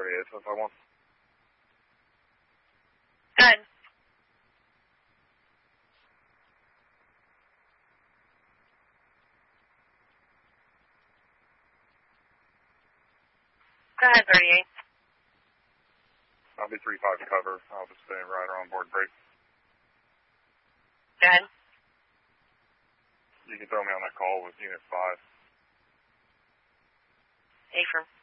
area if I want. Good. Go ahead, 38. I'll be 3-5 cover. I'll just stay right on board break. Go ahead. You can throw me on that call with Unit 5. Affirm.